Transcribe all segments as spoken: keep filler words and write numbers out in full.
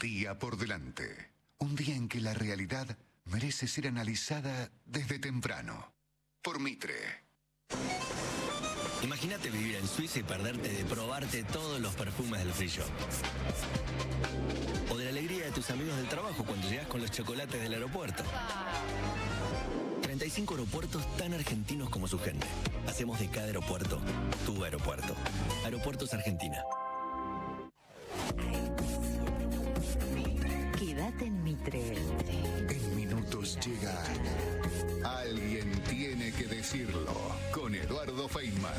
día por delante. Un día en que la realidad merece ser analizada desde temprano. Por Mitre. Imagínate vivir en Suiza y perderte de probarte todos los perfumes del free shop. O de la alegría de tus amigos del trabajo cuando llegas con los chocolates del aeropuerto. treinta y cinco aeropuertos tan argentinos como su gente. Hacemos de cada aeropuerto tu aeropuerto. Aeropuertos Argentina. Quédate en Mitre. En minutos llega Alguien tiene que decirlo con Eduardo Feynman.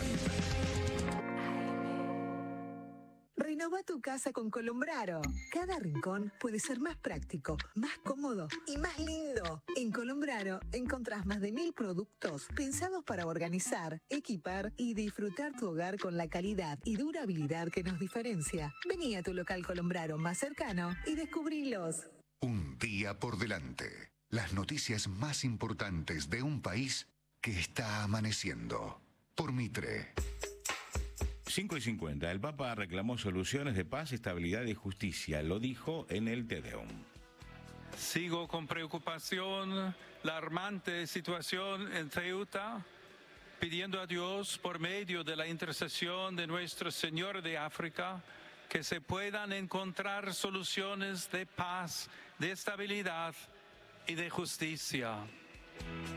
Renova tu casa con Colombraro. Cada rincón puede ser más práctico, más cómodo y más lindo. En Colombraro encontrás más de mil productos pensados para organizar, equipar y disfrutar tu hogar con la calidad y durabilidad que nos diferencia. Vení a tu local Colombraro más cercano y descubrilos. Un día por delante. Las noticias más importantes de un país que está amaneciendo. Por Mitre. cinco y cincuenta. El Papa reclamó soluciones de paz, estabilidad y justicia. Lo dijo en el Te Deum. Sigo con preocupación la alarmante situación en Ceuta, pidiendo a Dios, por medio de la intercesión de Nuestro Señor de África, que se puedan encontrar soluciones de paz, de estabilidad y de justicia.